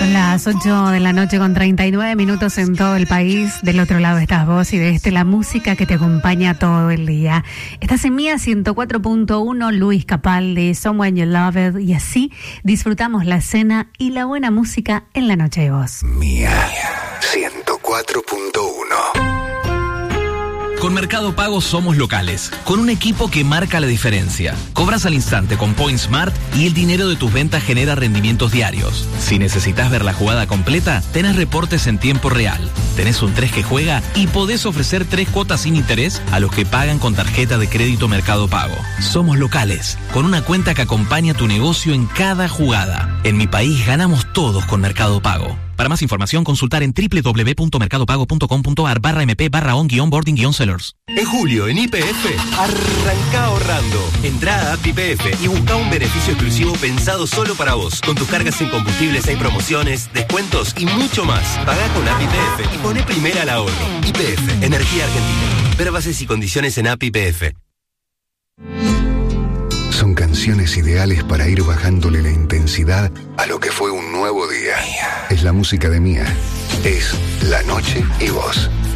Son las 8 de la noche con 39 minutos en todo el país. Del otro lado estás vos y de este la música que te acompaña todo el día. Estás en Mía 104.1, Luis Capaldi, Someone You Loved, y así disfrutamos la cena y la buena música en la noche de vos. Mía 104.1. Con Mercado Pago somos locales, con un equipo que marca la diferencia. Cobras al instante con Point Smart y el dinero de tus ventas genera rendimientos diarios. Si necesitas ver la jugada completa, tenés reportes en tiempo real. Tenés un 3 que juega y podés ofrecer 3 cuotas sin interés a los que pagan con tarjeta de crédito Mercado Pago. Somos locales, con una cuenta que acompaña tu negocio en cada jugada. En mi país ganamos todos con Mercado Pago. Para más información, consultar en www.mercadopago.com.ar/mp/on-boarding-sellers. En julio, en YPF, arranca ahorrando. Entrá a App YPF y busca un beneficio exclusivo pensado solo para vos. Con tus cargas en combustibles hay promociones, descuentos y mucho más. Pagá con App YPF y poné primera al ahorro. YPF, Energía Argentina. Ver bases y condiciones en App YPF. Son canciones ideales para ir bajándole la intensidad a lo que fue un nuevo día. Es la música de Mía. Es La Noche y Vos.